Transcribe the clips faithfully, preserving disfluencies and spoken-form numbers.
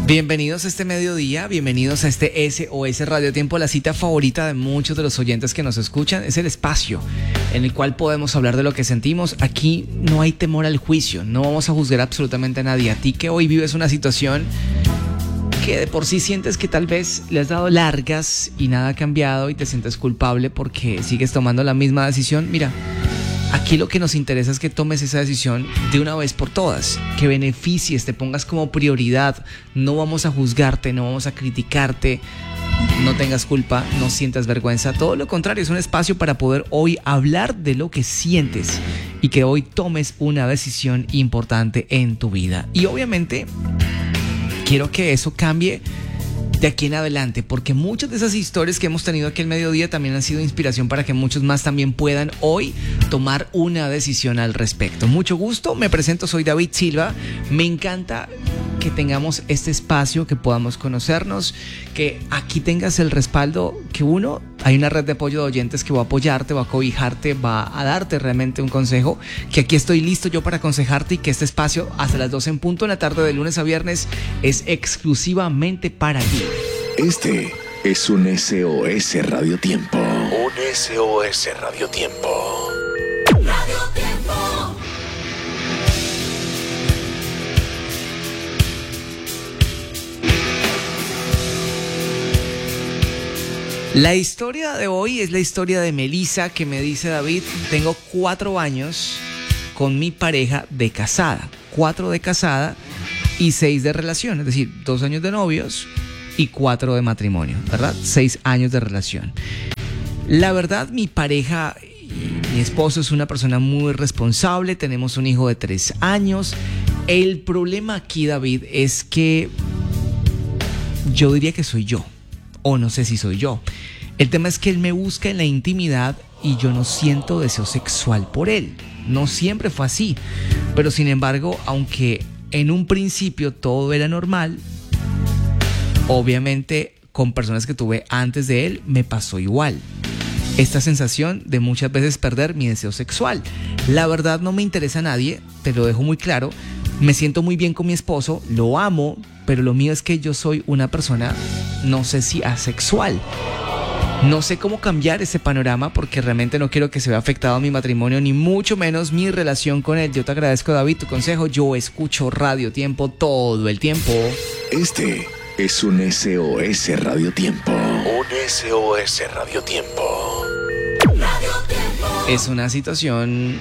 Bienvenidos a este mediodía, bienvenidos a este S O S Radio Tiempo, la cita favorita de muchos de los oyentes que nos escuchan. Es el espacio en el cual podemos hablar de lo que sentimos. Aquí no hay temor al juicio, no vamos a juzgar absolutamente a nadie. A ti que hoy vives una situación que de por sí sientes que tal vez le has dado largas y nada ha cambiado y te sientes culpable porque sigues tomando la misma decisión, mira, aquí lo que nos interesa es que tomes esa decisión de una vez por todas, que beneficies, te pongas como prioridad. No vamos a juzgarte, no vamos a criticarte, no tengas culpa, no sientas vergüenza. Todo lo contrario, es un espacio para poder hoy hablar de lo que sientes y que hoy tomes una decisión importante en tu vida. Y obviamente quiero que eso cambie de aquí en adelante, porque muchas de esas historias que hemos tenido aquí el mediodía también han sido inspiración para que muchos más también puedan hoy tomar una decisión al respecto. Mucho gusto, me presento, soy David Silva. Me encanta que tengamos este espacio, que podamos conocernos, que aquí tengas el respaldo, que uno, hay una red de apoyo de oyentes que va a apoyarte, va a cobijarte, va a darte realmente un consejo, que aquí estoy listo yo para aconsejarte y que este espacio hasta las doce en punto en la tarde de lunes a viernes es exclusivamente para ti. Este es un S O S Radio Tiempo. Un S O S Radio Tiempo. Radio Tiempo. La historia de hoy es la historia de Melissa, que me dice: David, tengo cuatro años con mi pareja de casada. Cuatro de casada y seis de relación, es decir, dos años de novios y cuatro de matrimonio, ¿verdad? Seis años de relación. La verdad, mi pareja, mi esposo, es una persona muy responsable. Tenemos un hijo de tres años. El problema aquí, David, es que yo diría que soy yo, o no sé si soy yo. El tema es que él me busca en la intimidad y yo no siento deseo sexual por él. No siempre fue así, pero sin embargo, aunque en un principio todo era normal, obviamente con personas que tuve antes de él me pasó igual. Esta sensación de muchas veces perder mi deseo sexual. La verdad, no me interesa a nadie, te lo dejo muy claro. Me siento muy bien con mi esposo, lo amo, pero lo mío es que yo soy una persona, no sé si asexual. No sé cómo cambiar ese panorama porque realmente no quiero que se vea afectado mi matrimonio, ni mucho menos mi relación con él. Yo te agradezco, David, tu consejo. Yo escucho Radio Tiempo todo el tiempo. Este es un S O S Radio Tiempo. Un S O S Radio Tiempo. Radio Tiempo. Es una situación,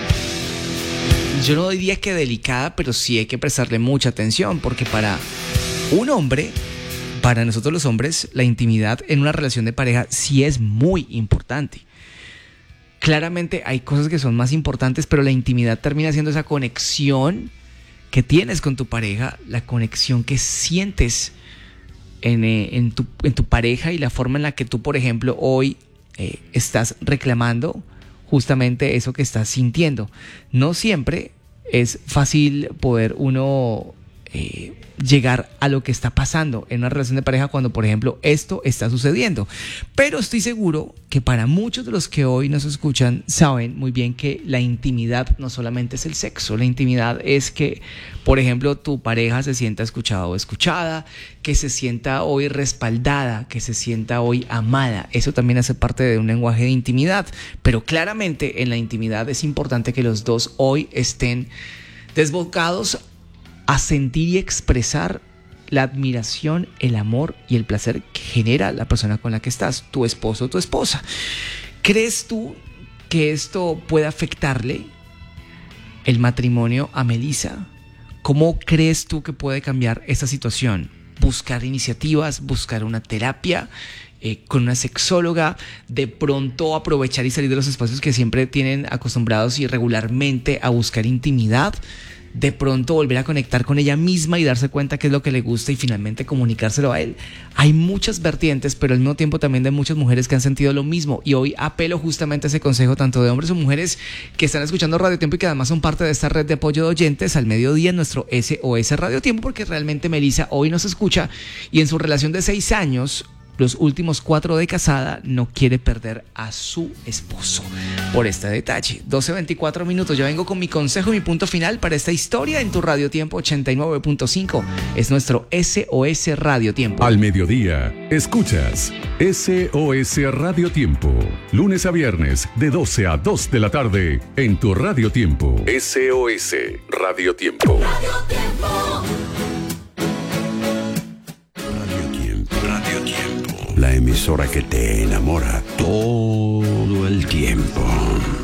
yo no diría que delicada, pero sí hay que prestarle mucha atención, porque para un hombre, para nosotros los hombres, la intimidad en una relación de pareja sí es muy importante. Claramente hay cosas que son más importantes, pero la intimidad termina siendo esa conexión que tienes con tu pareja, la conexión que sientes en, eh, en, tu, en tu pareja y la forma en la que tú, por ejemplo, hoy eh, estás reclamando justamente eso que estás sintiendo. No siempre es fácil poder uno eh, llegar a lo que está pasando en una relación de pareja cuando, por ejemplo, esto está sucediendo. Pero estoy seguro que para muchos de los que hoy nos escuchan saben muy bien que la intimidad no solamente es el sexo. La intimidad es que, por ejemplo, tu pareja se sienta escuchada o escuchada, que se sienta hoy respaldada, que se sienta hoy amada. Eso también hace parte de un lenguaje de intimidad. Pero claramente en la intimidad es importante que los dos hoy estén desbocados a sentir y expresar la admiración, el amor y el placer que genera la persona con la que estás, tu esposo o tu esposa. ¿Crees tú que esto puede afectarle el matrimonio a Melissa? ¿Cómo crees tú que puede cambiar esta situación? Buscar iniciativas, buscar una terapia eh, con una sexóloga, de pronto aprovechar y salir de los espacios que siempre tienen acostumbrados y regularmente a buscar intimidad. De pronto volver a conectar con ella misma y darse cuenta qué es lo que le gusta y finalmente comunicárselo a él. Hay muchas vertientes, pero al mismo tiempo también de muchas mujeres que han sentido lo mismo, y hoy apelo justamente a ese consejo tanto de hombres o mujeres que están escuchando Radio Tiempo y que además son parte de esta red de apoyo de oyentes al mediodía en nuestro S O S Radio Tiempo, porque realmente Melissa hoy nos escucha y en su relación de seis años los últimos cuatro de casada no quiere perder a su esposo por este detalle. doce veinticuatro minutos. Yo vengo con mi consejo y mi punto final para esta historia en tu Radio Tiempo ochenta y nueve punto cinco. Es nuestro S O S Radio Tiempo. Al mediodía, escuchas S O S Radio Tiempo. Lunes a viernes, de doce a dos de la tarde, en tu Radio Tiempo. S O S Radio Tiempo. Radio Tiempo. Radio Tiempo. Radio Tiempo. La emisora que te enamora todo el tiempo.